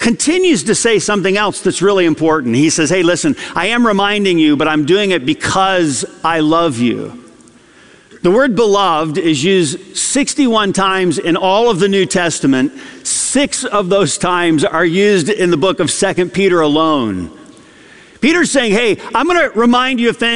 continues to say something else that's really important. He says, hey, listen, I am reminding you, but I'm doing it because I love you. The word beloved is used 61 times in all of the New Testament. 6 of those times are used in the book of 2 Peter alone. Peter's saying, hey, I'm going to remind you of things